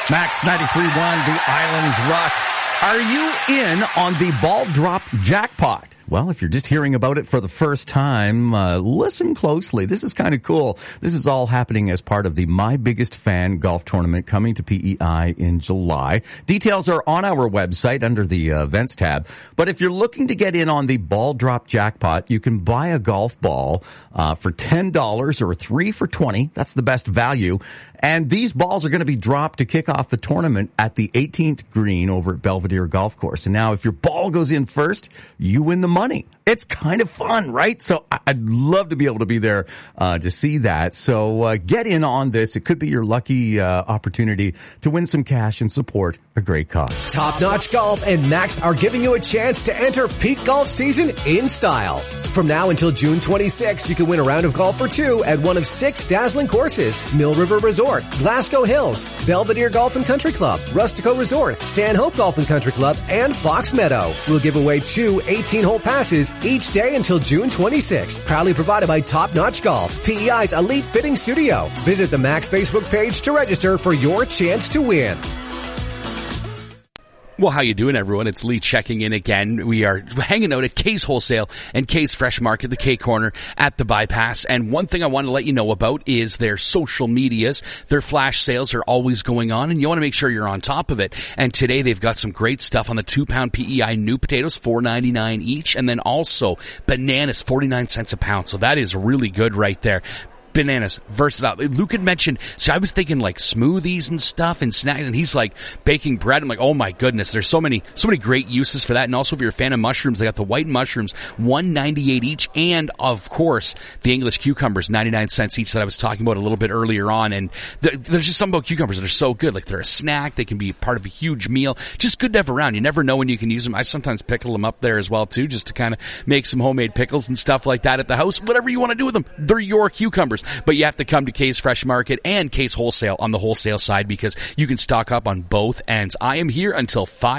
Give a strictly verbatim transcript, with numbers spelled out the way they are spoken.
Max ninety-three point one, the Islands Rock. Are you in on the ball drop jackpot? Well, if you're just hearing about it for the first time, uh, listen closely. This is kind of cool. This is all happening as part of the My Biggest Fan Golf Tournament coming to P E I in July. Details are on our website under the uh, events tab. But if you're looking to get in on the ball drop jackpot, you can buy a golf ball uh, for ten dollars or three for twenty dollars. That's the best value. And these balls are going to be dropped to kick off the tournament at the eighteenth green over at Belvedere Golf Course. And now if your ball goes in first, you win the money. It's kind of fun, right? So I'd love to be able to be there uh, to see that. So uh, get in on this. It could be your lucky uh, opportunity to win some cash and support a great cause. Top Notch Golf and Max are giving you a chance to enter peak golf season in style. From now until June twenty-sixth, you can win a round of golf for two at one of six dazzling courses: Mill River Resort, Glasgow Hills, Belvedere Golf and Country Club, Rustico Resort, Stanhope Golf and Country Club, and Fox Meadow. We'll give away two eighteen-hole passes each day until June twenty-sixth. Proudly provided by Top Notch Golf, P E I's Elite Fitting Studio. Visit the Max Facebook page to register for your chance to win. Well, how you doing, everyone? It's Lee checking in again. We are hanging out at Kay's Wholesale and Kay's Fresh Market, the K Corner at the Bypass. And one thing I want to let you know about is their social medias. Their flash sales are always going on, and you want to make sure you're on top of it. And today they've got some great stuff on the two-pound P E I new potatoes, four ninety-nine each, and then also bananas, forty-nine cents a pound. So that is really good right there. Bananas, versatile. Luke had mentioned, so I was thinking like smoothies and stuff and snacks, and he's like baking bread. I'm like, oh my goodness, there's so many, so many great uses for that. And also if you're a fan of mushrooms, they got the white mushrooms, one ninety-eight each, and of course, the English cucumbers, ninety-nine cents each that I was talking about a little bit earlier on. And th- there's just something about cucumbers that are so good. Like they're a snack, they can be part of a huge meal. Just good to have around. You never know when you can use them. I sometimes pickle them up there as well too, just to kind of make some homemade pickles and stuff like that at the house. Whatever you want to do with them, they're your cucumbers. But you have to come to Kay's Fresh Market and Kay's Wholesale on the wholesale side because you can stock up on both ends. I am here until five.